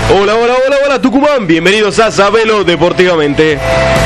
Hola, hola, hola, hola, Tucumán. Bienvenidos a Sabelo Deportivamente.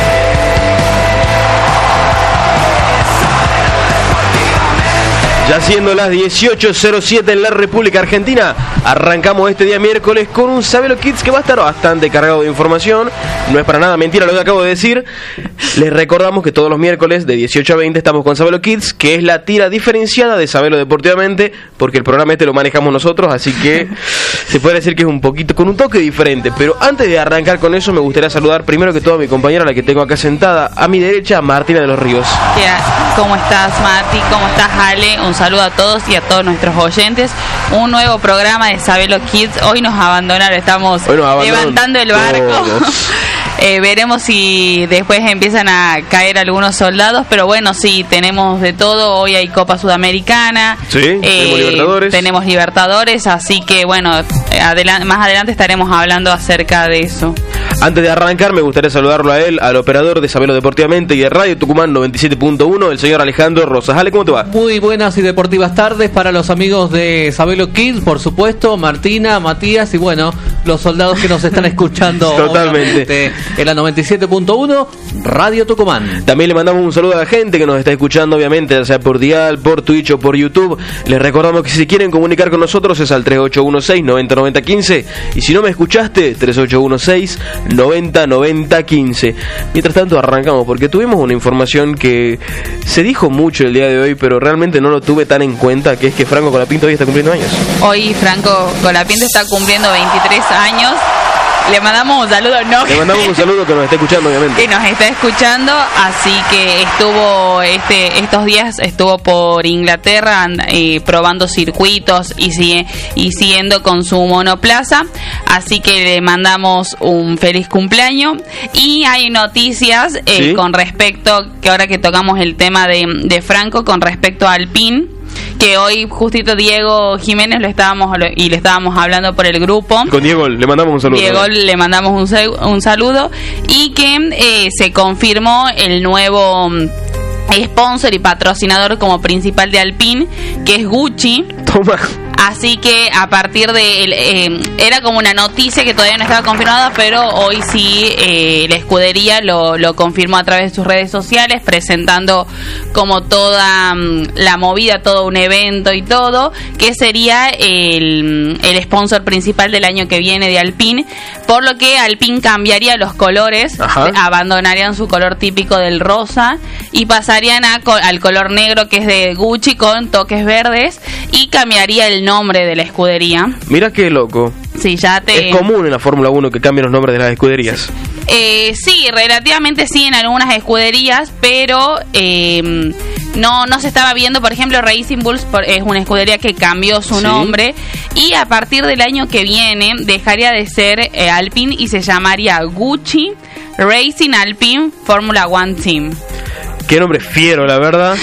Ya siendo las 18:07 en la República Argentina, arrancamos este día miércoles con un Sabelo Kids que va a estar bastante cargado de información. No es para nada mentira lo que acabo de decir. Les recordamos que todos los miércoles de 18 a 20 estamos con Sabelo Kids, que es la tira diferenciada de Sabelo Deportivamente, porque el programa este lo manejamos nosotros, así que se puede decir que es un poquito, con un toque diferente. Pero antes de arrancar con eso, me gustaría saludar primero que todo a mi compañera, la que tengo acá sentada a mi derecha, Martina de los Ríos. ¿Cómo estás, Mati? ¿Cómo estás, Ale? Un saludo a todos y a todos nuestros oyentes. Un nuevo programa de Sabelo Kids. Hoy nos abandonaron, estamos levantando el barco. Veremos si después empiezan a caer algunos soldados, pero bueno, sí, tenemos de todo. Hoy hay Copa Sudamericana. Sí, tenemos Libertadores, así que bueno, más adelante estaremos hablando acerca de eso. Antes de arrancar, me gustaría saludarlo a él, al operador de Sabelo Deportivamente y de Radio Tucumán 97.1, el señor Alejandro Rosas. Ale, ¿cómo te va? Muy buenas y deportivas tardes para los amigos de Sabelo Kids, por supuesto, Martina, Matías y bueno, los soldados que nos están escuchando. Totalmente. En la 97.1, Radio Tucumán. También le mandamos un saludo a la gente que nos está escuchando, obviamente, ya sea por Dial, por Twitch o por YouTube. Les recordamos que si quieren comunicar con nosotros es al 3816-909015. Y si no me escuchaste, 3816-909015. Mientras tanto arrancamos, porque tuvimos una información que se dijo mucho el día de hoy, pero realmente no lo tuve tan en cuenta, que es que Franco Colapinto hoy está cumpliendo años. Hoy Franco Colapinto está cumpliendo 23 años. Le mandamos un saludo, ¿no? Le mandamos un saludo que nos está escuchando, obviamente. Que nos está escuchando, así que estuvo estos días estuvo por Inglaterra probando circuitos y siguiendo con su monoplaza, así que le mandamos un feliz cumpleaños. Y hay noticias ¿sí? Con respecto, que ahora que tocamos el tema de Franco, con respecto a Alpine, que hoy justito Diego Jiménez le estábamos hablando por el grupo. Con Diego le mandamos un saludo. Diego le mandamos un saludo y que se confirmó el nuevo sponsor y patrocinador como principal de Alpine, que es Gucci. Toma. Así que a partir de era como una noticia que todavía no estaba confirmada, pero hoy sí la escudería lo confirmó a través de sus redes sociales, presentando como toda la movida, todo un evento y todo, que sería el sponsor principal del año que viene de Alpine, por lo que Alpine cambiaría los colores. Ajá. Abandonarían su color típico del rosa y pasarían al color negro, que es de Gucci, con toques verdes, y cambiaría el nombre de la escudería. Mira qué loco. Sí, es común en la Fórmula 1 que cambien los nombres de las escuderías. Sí, relativamente sí en algunas escuderías, pero no se estaba viendo. Por ejemplo, Racing Bulls es una escudería que cambió su nombre y a partir del año que viene dejaría de ser Alpine y se llamaría Gucci Racing Alpine Formula One Team. Qué nombre fiero, la verdad.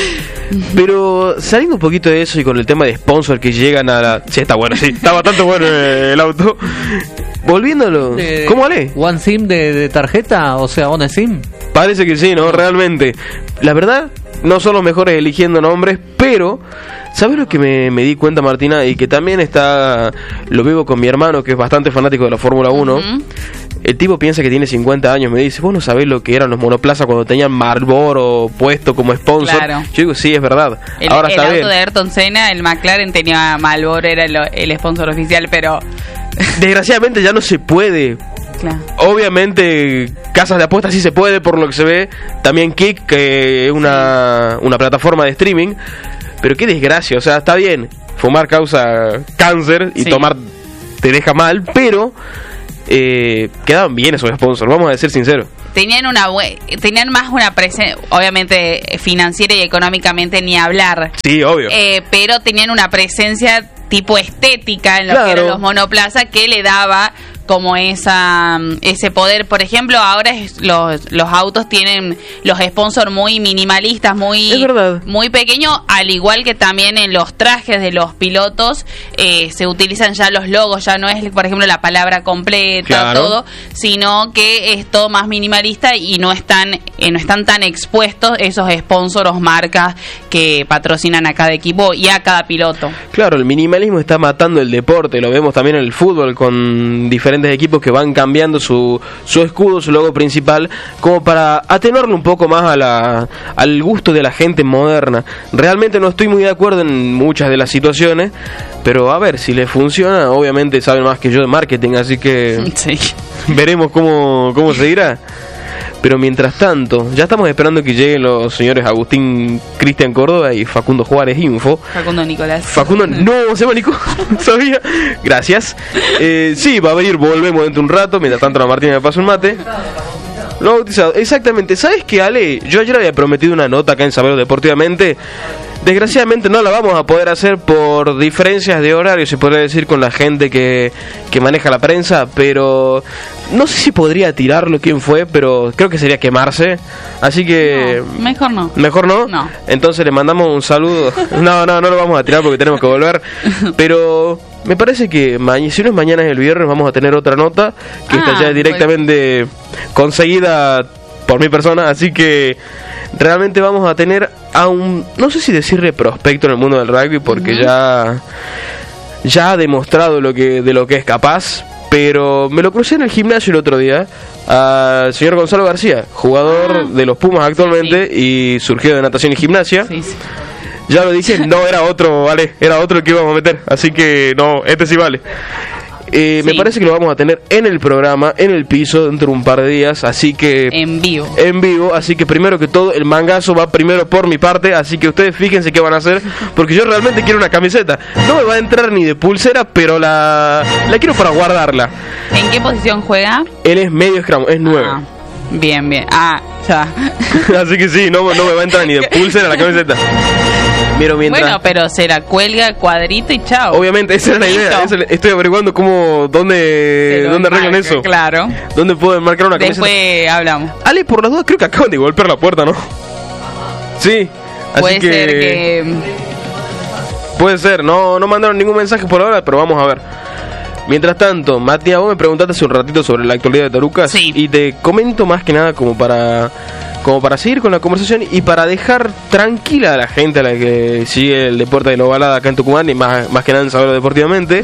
Pero saliendo un poquito de eso y con el tema de sponsor que llegan a la... Sí, está bueno, sí, está bastante bueno el auto. Volviéndolo, ¿cómo vale? ¿One SIM de tarjeta? O sea, ¿One SIM? Parece que sí, ¿no? Realmente. La verdad, no son los mejores eligiendo nombres, pero... ¿Sabes lo que me di cuenta, Martina? Y que también lo vivo con mi hermano, que es bastante fanático de la Fórmula 1. Uh-huh. El tipo piensa que tiene 50 años. Me dice, ¿vos no sabés lo que eran los monoplazas cuando tenían Marlboro puesto como sponsor? Claro. Yo digo, sí, es verdad. Ahora está bien. El auto de Ayrton Senna, el McLaren, tenía Marlboro, era el sponsor oficial, pero... Desgraciadamente ya no se puede. Claro. Obviamente, casas de apuestas sí se puede, por lo que se ve. También Kick, que es una plataforma de streaming. Pero qué desgracia, o sea, está bien, fumar causa cáncer y tomar te deja mal, pero quedaban bien esos sponsors, vamos a ser sinceros. Tenían más una presencia, obviamente financiera y económicamente ni hablar. Sí, obvio. Pero tenían una presencia tipo estética en lo que eran los monoplazas, que le daba como ese poder. Por ejemplo, ahora los autos tienen los sponsors muy minimalistas, muy pequeños, al igual que también en los trajes de los pilotos se utilizan ya los logos, ya no es, por ejemplo, la palabra completa, claro, todo, sino que es todo más minimalista y no están tan expuestos esos sponsors o marcas que patrocinan a cada equipo y a cada piloto. Claro, el minimalismo está matando el deporte, lo vemos también en el fútbol con diferentes equipos que van cambiando su escudo, su logo principal, como para atenuarlo un poco más al gusto de la gente moderna. Realmente no estoy muy de acuerdo en muchas de las situaciones, pero a ver, si les funciona, obviamente saben más que yo de marketing, así que sí, veremos cómo se irá. Pero mientras tanto, ya estamos esperando que lleguen los señores Agustín Cristian Córdoba y Facundo Juárez Info. Facundo Nicolás. No, se llama Nico, sabía. Gracias. Sí, va a venir, volvemos dentro de un rato. Mientras tanto, la Martina me pasa un mate. Lo bautizado, exactamente. ¿Sabes qué, Ale? Yo ayer había prometido una nota acá en Sabelo Deportivamente. Desgraciadamente no la vamos a poder hacer por diferencias de horario, se podría decir, con la gente que maneja la prensa, pero no sé si podría tirarlo quién fue, pero creo que sería quemarse, así que... No, mejor no. ¿Mejor no? No. Entonces le mandamos un saludo. No lo vamos a tirar porque tenemos que volver, pero... Me parece que si no es mañana, es el viernes, vamos a tener otra nota que está ya directamente conseguida por mi persona, así que realmente vamos a tener a un, no sé si decirle prospecto en el mundo del rugby, porque ya ha demostrado de lo que es capaz, pero me lo crucé en el gimnasio el otro día, al señor Gonzalo García, jugador de los Pumas actualmente, y surgido de natación y gimnasia. Sí. Ya lo dicen, no, era otro, vale, era otro el que íbamos a meter, así que no, este sí vale. Sí. Me parece que lo vamos a tener en el programa, en el piso, dentro de un par de días, así que... En vivo, así que primero que todo, el mangazo va primero por mi parte, así que ustedes fíjense qué van a hacer, porque yo realmente quiero una camiseta. No me va a entrar ni de pulsera, pero la quiero para guardarla. ¿En qué posición juega? Él es medio scrum, es 9. Bien. Ya. Así que sí, no me va a entrar ni de pulsera la camiseta. Bueno, pero se la cuelga cuadrito y chao. Obviamente, esa era la idea. Estoy averiguando dónde arreglan eso. Claro. ¿Dónde pueden marcar una camiseta? Después hablamos. Ale, por las dudas, creo que acaban de golpear la puerta, ¿no? Sí. Así puede ser que... Puede ser. No mandaron ningún mensaje por ahora, pero vamos a ver. Mientras tanto, Matías, vos me preguntaste hace un ratito sobre la actualidad de Tarucas. Sí. Y te comento más que nada como para seguir con la conversación y para dejar tranquila a la gente a la que sigue el deporte de la ovalada acá en Tucumán y más que nada en Sabelo Deportivamente.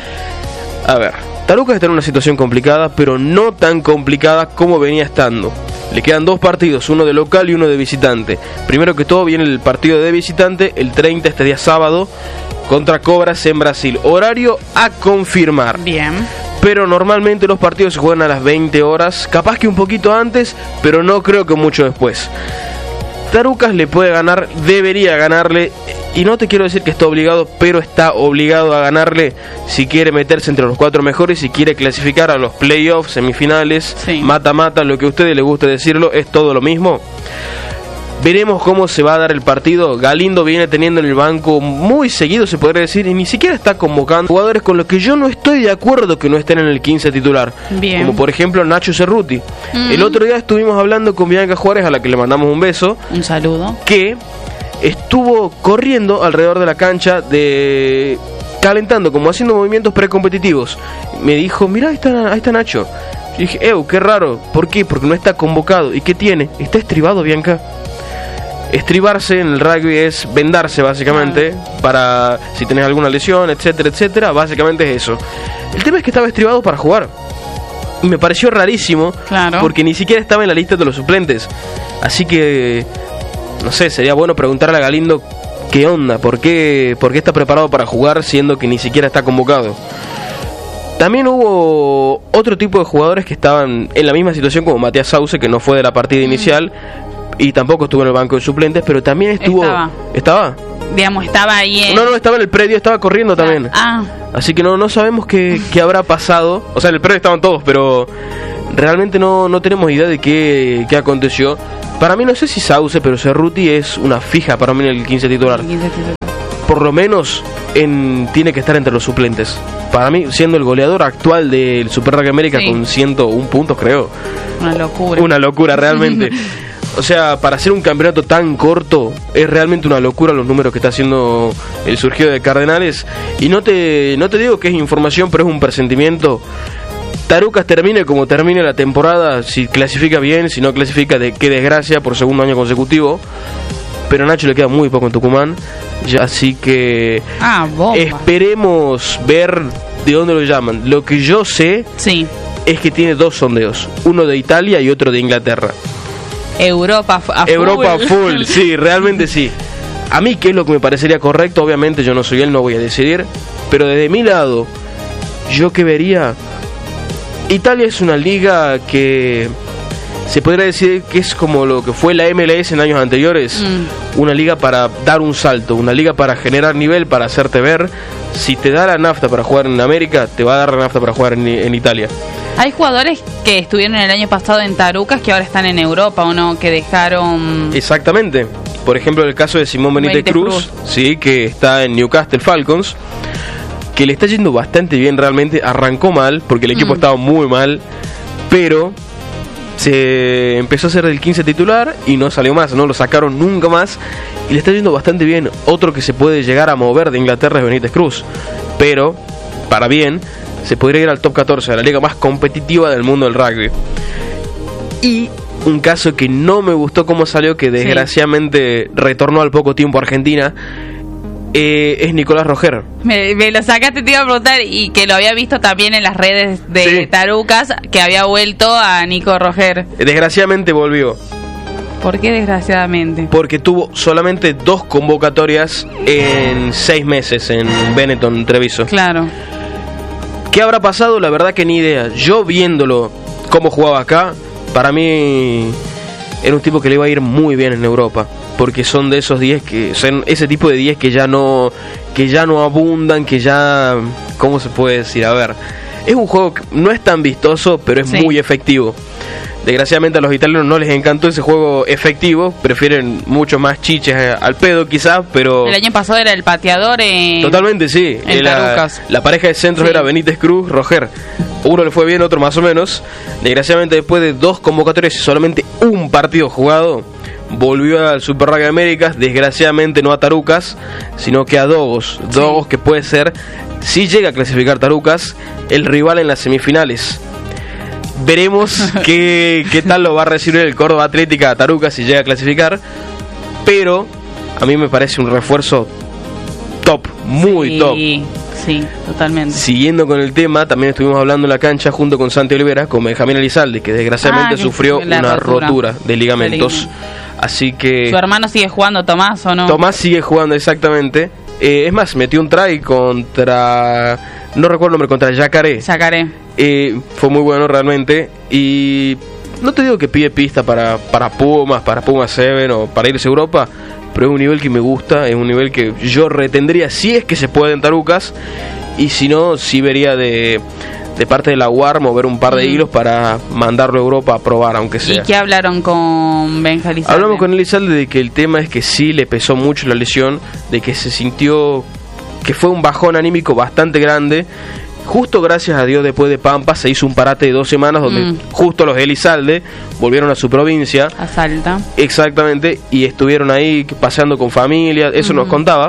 A ver, Tarucas está en una situación complicada, pero no tan complicada como venía estando. Le quedan 2 partidos, uno de local y uno de visitante. Primero que todo viene el partido de visitante, el 30, este día sábado, contra Cobras en Brasil. Horario a confirmar. Bien. Pero normalmente los partidos se juegan a las 20 horas, capaz que un poquito antes, pero no creo que mucho después. Tarucas le puede ganar, debería ganarle, y no te quiero decir que está obligado, pero está obligado a ganarle si quiere meterse entre los 4 mejores, si quiere clasificar a los playoffs, semifinales, mata-mata, lo que a ustedes les guste decirlo, es todo lo mismo. Veremos cómo se va a dar el partido. Galindo viene teniendo en el banco muy seguido, se podría decir, y ni siquiera está convocando jugadores con los que yo no estoy de acuerdo que no estén en el 15 titular. Bien. Como por ejemplo Nacho Cerruti. El otro día estuvimos hablando con Bianca Juárez, a la que le mandamos un beso. Un saludo. Que estuvo corriendo alrededor de la cancha, calentando, como haciendo movimientos precompetitivos. Me dijo, mirá, ahí está Nacho. Yo dije, qué raro. ¿Por qué? Porque no está convocado. ¿Y qué tiene? ¿Está estribado, Bianca? Estribarse en el rugby es vendarse, básicamente, para si tenés alguna lesión, etcétera, etcétera. Básicamente es eso. El tema es que estaba estribado para jugar. Y me pareció rarísimo, porque ni siquiera estaba en la lista de los suplentes. Así que, no sé, sería bueno preguntarle a Galindo qué onda, por qué está preparado para jugar siendo que ni siquiera está convocado. También hubo otro tipo de jugadores que estaban en la misma situación como Matías Sauce, que no fue de la partida inicial y tampoco estuvo en el banco de suplentes, pero también ¿Estaba? Digamos, estaba ahí en... No, estaba en el predio, estaba corriendo también. Así que no sabemos qué habrá pasado. O sea, en el predio estaban todos, pero realmente no tenemos idea de qué aconteció. Para mí no sé si Sauce, pero Cerruti es una fija para mí en el 15 titular. Por lo menos tiene que estar entre los suplentes. para mí, siendo el goleador actual del Super Rugby América con 101 puntos, creo. Una locura. Una locura, realmente. O sea, para hacer un campeonato tan corto, es realmente una locura los números que está haciendo el surgido de Cardenales. Y no te digo que es información, pero es un presentimiento. Tarucas termine como termine la temporada, si clasifica bien, si no clasifica, qué desgracia, por segundo año consecutivo. Pero a Nacho le queda muy poco en Tucumán, así que esperemos ver de dónde lo llaman. Lo que yo sé es que tiene 2 sondeos, uno de Italia y otro de Inglaterra. Europa a full, sí, realmente sí. A mí, ¿qué es lo que me parecería correcto? Obviamente yo no soy él, no voy a decidir, pero desde mi lado, yo que vería, Italia es una liga que se podría decir que es como lo que fue la MLS en años anteriores, una liga para dar un salto, una liga para generar nivel, para hacerte ver. Si te da la nafta para jugar en América, te va a dar la nafta para jugar en Italia. Hay jugadores que estuvieron el año pasado en Tarucas que ahora están en Europa, ¿o no? Que dejaron... Exactamente. Por ejemplo, el caso de Simón Benítez Cruz, sí, que está en Newcastle Falcons, que le está yendo bastante bien realmente. Arrancó mal, porque el equipo estaba muy mal, pero se empezó a hacer el 15 titular y no salió más, no lo sacaron nunca más, y le está yendo bastante bien. Otro que se puede llegar a mover de Inglaterra es Benítez Cruz, pero, para bien, se podría ir al top 14 de la liga más competitiva del mundo del rugby. Y un caso que no me gustó cómo salió, que desgraciadamente retornó al poco tiempo a Argentina, es Nicolás Roger. Me lo sacaste, te iba a preguntar, y que lo había visto también en las redes de Tarucas, que había vuelto a Nico Roger. Desgraciadamente volvió. ¿Por qué desgraciadamente? Porque tuvo solamente 2 convocatorias en 6 meses en Benetton, Treviso. Claro. ¿Qué habrá pasado? La verdad que ni idea. Yo viéndolo cómo jugaba acá, para mí era un tipo que le iba a ir muy bien en Europa, porque son de esos 10 que son ese tipo de 10 que ya no abundan, que ya, ¿cómo se puede decir? A ver, es un juego que no es tan vistoso, pero es muy efectivo. Desgraciadamente a los italianos no les encantó ese juego efectivo, prefieren mucho más chiches al pedo quizás, pero... El año pasado era el pateador Totalmente, sí. La pareja de centros era Benítez Cruz, Roger. Uno le fue bien, otro más o menos. Desgraciadamente después de 2 convocatorias y solamente un partido jugado, volvió al Super Rugby Américas, desgraciadamente no a Tarucas, sino que a Dogos. Dogos que puede ser, si llega a clasificar Tarucas, el rival en las semifinales. Veremos qué tal lo va a recibir el Córdoba Atlética a Tarucas si llega a clasificar, pero a mí me parece un refuerzo top, muy top. Sí, totalmente. Siguiendo con el tema, también estuvimos hablando en la cancha junto con Santi Olivera, con Benjamín Elizalde, que desgraciadamente sufrió una rotura de ligamentos. Así que... ¿Su hermano sigue jugando, Tomás, o no? Tomás sigue jugando, exactamente. Es más, metió un try contra... no recuerdo el nombre, contra Yacaré. Fue muy bueno realmente. Y no te digo que pide pista para Pumas 7 o para irse a Europa, pero es un nivel que me gusta, es un nivel que yo retendría si es que se puede en Tarucas, y si no, sí vería de parte de la UAR mover un par de hilos para mandarlo a Europa a probar, aunque sea. ¿Y qué hablaron con Benja Elizalde? Hablamos con Elizalde de que el tema es que sí le pesó mucho la lesión, de que se sintió que fue un bajón anímico bastante grande. Justo gracias a Dios, después de Pampa se hizo un parate de 2 semanas donde justo los Elizalde volvieron a su provincia, a Salta. Exactamente, y estuvieron ahí paseando con familia, eso nos contaba.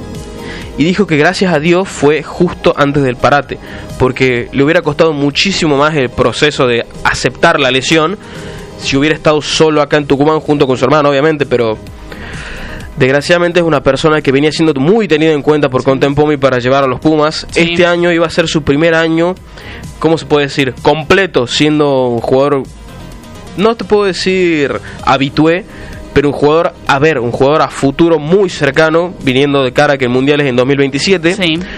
Y dijo que gracias a Dios fue justo antes del parate, porque le hubiera costado muchísimo más el proceso de aceptar la lesión si hubiera estado solo acá en Tucumán junto con su hermano, obviamente, pero... desgraciadamente es una persona que venía siendo muy tenida en cuenta por Contempomi para llevar a los Pumas. Este año iba a ser su primer año, ¿cómo se puede decir? Completo, siendo un jugador, no te puedo decir habitué, pero un jugador a futuro muy cercano, viniendo de cara a que el Mundial es en 2027.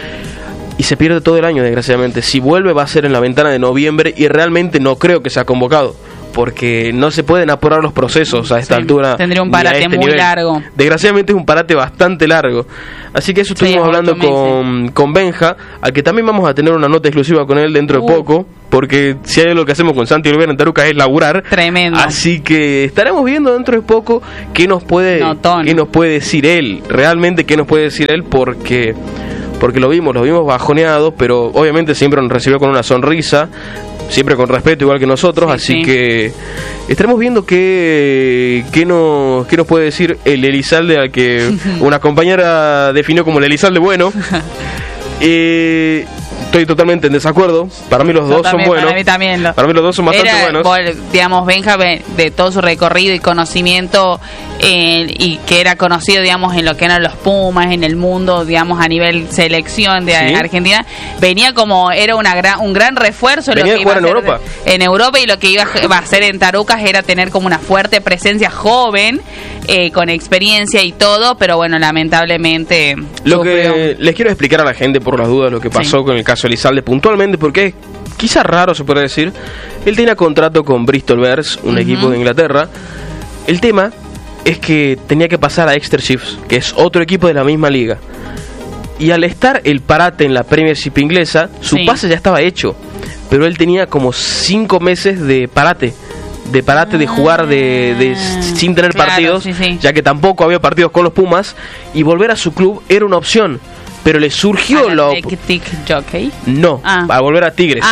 Y se pierde todo el año, desgraciadamente. Si vuelve va a ser en la ventana de noviembre, y realmente no creo que sea convocado, porque no se pueden apurar los procesos a esta altura. Tendría un parate muy largo. Desgraciadamente es un parate bastante largo. Así que eso estuvimos hablando con Benja, al que también vamos a tener una nota exclusiva con él dentro de poco, porque si hay algo que hacemos con Santi Olivera en Tarucas es laburar. Tremendo. Así que estaremos viendo dentro de poco qué nos puede decir él, realmente qué nos puede decir él, porque porque lo vimos bajoneados, pero obviamente siempre nos recibió con una sonrisa, siempre con respeto, igual que nosotros, así que estaremos viendo qué nos puede decir el Elizalde, al que una compañera definió como el Elizalde bueno. Estoy totalmente en desacuerdo. Para mí los dos son buenos. Para mí los dos son bastante buenos. Digamos, Benja, de todo su recorrido y conocimiento, y que era conocido, digamos, en lo que eran los Pumas, en el mundo, digamos, a nivel selección de Argentina, venía como, era un gran refuerzo. Venía de jugar en Europa. En Europa, y lo que iba a hacer en Tarucas era tener como una fuerte presencia joven, con experiencia y todo, pero bueno, lamentablemente lo que les quiero explicar a la gente, por las dudas, lo que pasó con el caso Elizalde puntualmente, porque es quizás raro, se puede decir. Él tenía contrato con Bristol Bears, un equipo de Inglaterra. El tema es que tenía que pasar a Exeter Chiefs, que es otro equipo de la misma liga, y al estar el parate en la Premiership inglesa, su pase ya estaba hecho, pero él tenía como 5 meses de parate de jugar sin tener partidos, ya que tampoco había partidos con los Pumas, y volver a su club era una opción, pero le surgió a volver a Tigres.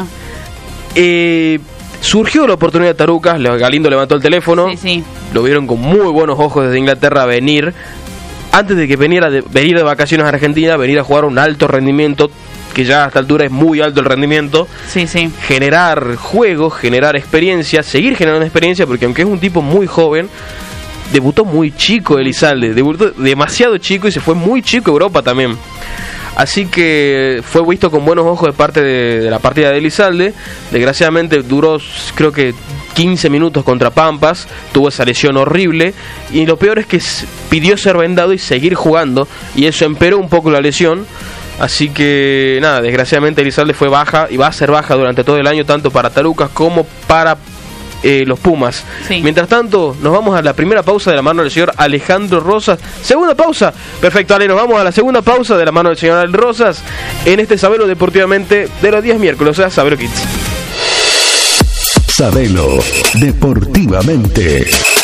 Surgió la oportunidad de Tarucas. Galindo levantó el teléfono, lo vieron con muy buenos ojos desde Inglaterra venir, antes de que venir de vacaciones a Argentina, venir a jugar un alto rendimiento, que ya a esta altura es muy alto el rendimiento, generar juegos, generar experiencia, seguir generando experiencia, porque aunque es un tipo muy joven, debutó muy chico Elizalde, debutó demasiado chico y se fue muy chico a Europa también. Así que fue visto con buenos ojos de parte de la partida de Elizalde. Desgraciadamente duró, creo que 15 minutos contra Pampas, tuvo esa lesión horrible, y lo peor es que pidió ser vendado y seguir jugando, y eso empeoró un poco la lesión. Así que nada, desgraciadamente Elizalde fue baja y va a ser baja durante todo el año, tanto para Tarucas como para los Pumas. Mientras tanto, nos vamos a la primera pausa de la mano del señor Alejandro Rosas. Segunda pausa. Perfecto, Ale, nos vamos a la segunda pausa de la mano del señor Rosas en este Sabelo Deportivamente de los días miércoles, o sea, Sabelo Kids. Sabelo Deportivamente.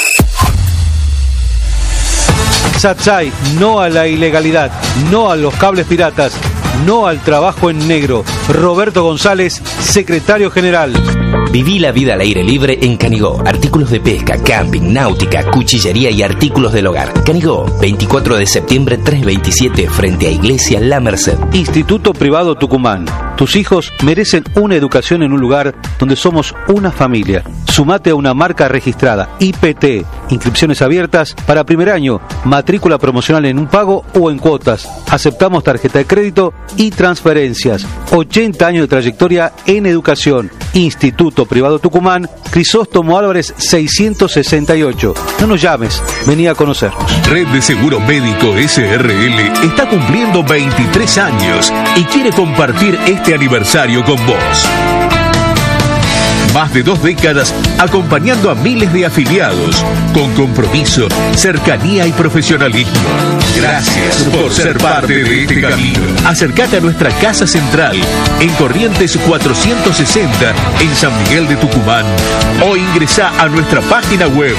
Satsai, no a la ilegalidad, no a los cables piratas, no al trabajo en negro. Roberto González, secretario general. Viví la vida al aire libre en Canigó. Artículos de pesca, camping, náutica, cuchillería y artículos del hogar. Canigó, 24 de septiembre 327, frente a Iglesia La Merced. Instituto Privado Tucumán. Tus hijos merecen una educación en un lugar donde somos una familia. Sumate a una marca registrada, IPT. Inscripciones abiertas para primer año. Matrícula promocional en un pago o en cuotas. Aceptamos tarjeta de crédito y transferencias. 80 años de trayectoria en educación. Instituto Privado Tucumán, Crisóstomo Álvarez 668. No nos llames, vení a conocernos. Red de Seguro Médico SRL está cumpliendo 23 años y quiere compartir este aniversario con vos. Más de 2 décadas acompañando a miles de afiliados, con compromiso, cercanía y profesionalismo. Gracias por ser parte de este camino. Acércate a nuestra casa central en Corrientes 460 en San Miguel de Tucumán, o ingresá a nuestra página web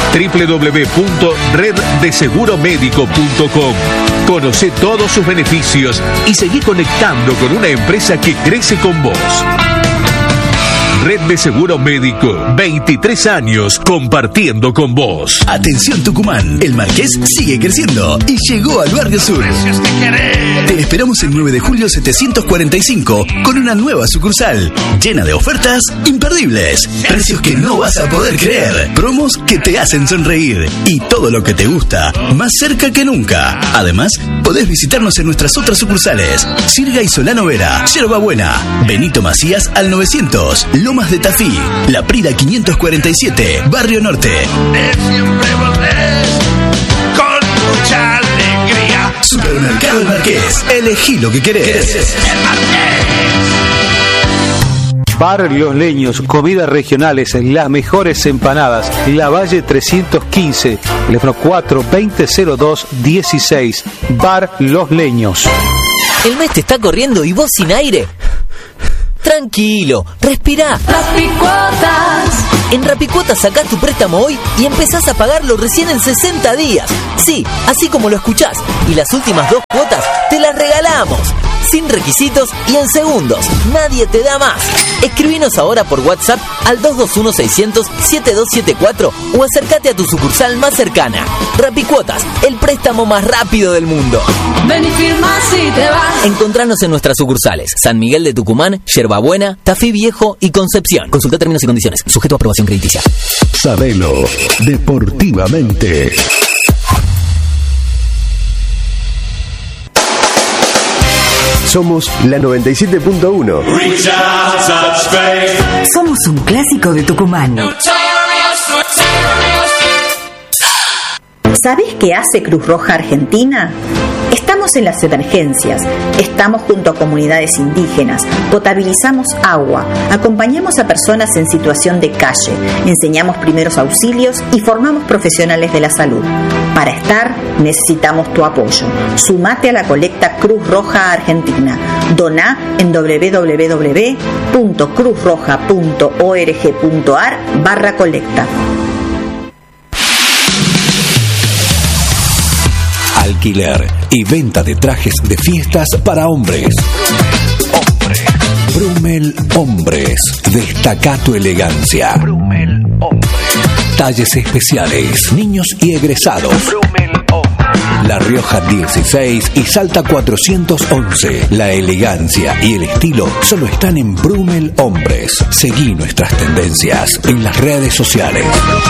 www.reddeseguromedico.com. Conoce todos sus beneficios y seguí conectando con una empresa que crece con vos. Red de Seguro Médico, 23 años compartiendo con vos. Atención Tucumán, el Marqués sigue creciendo y llegó al Barrio Sur. Te esperamos el 9 de julio 745 con una nueva sucursal llena de ofertas imperdibles, precios que no vas a poder creer, promos que te hacen sonreír y todo lo que te gusta más cerca que nunca. Además, podés visitarnos en nuestras otras sucursales: Sirga y Solano Vera, Yerba Buena, Benito Macías al 900, Lomas de Tafí, La Prida 547, Barrio Norte. Con mucha alegría. Supermercado El Marqués, elegí lo que querés. Bar Los Leños, comidas regionales, las mejores empanadas. La Valle 315, teléfono 4-2002-16. Bar Los Leños. El mes te está corriendo y vos sin aire. Tranquilo, respirá. Las picuotas En Rapicuotas sacás tu préstamo hoy y empezás a pagarlo recién en 60 días. Sí, así como lo escuchás. Y las últimas 2 cuotas te las regalamos. Sin requisitos y en segundos. Nadie te da más. Escribinos ahora por WhatsApp al 221-600-7274 o acércate a tu sucursal más cercana. Rapicuotas, el préstamo más rápido del mundo. Ven y firma si te vas. Encontranos en nuestras sucursales: San Miguel de Tucumán, Yerbabuena, Tafí Viejo y Concepción. Consulta términos y condiciones. Sujeto a aprobación crediticia. Sabelo deportivamente. Somos la 97.1. Somos un clásico de Tucumán. ¿Sabés qué hace Cruz Roja Argentina? Estamos en las emergencias, estamos junto a comunidades indígenas, potabilizamos agua, acompañamos a personas en situación de calle, enseñamos primeros auxilios y formamos profesionales de la salud. Para estar, necesitamos tu apoyo. Sumate a la colecta Cruz Roja Argentina. Doná en www.cruzroja.org.ar/colecta. Alquiler y venta de trajes de fiestas para hombres. Brumel Hombres. Destaca tu elegancia. Brumel Hombres. Talles especiales, niños y egresados. Brumel Hombres. La Rioja 16 y Salta 411. La elegancia y el estilo solo están en Brumel Hombres. Seguí nuestras tendencias en las redes sociales.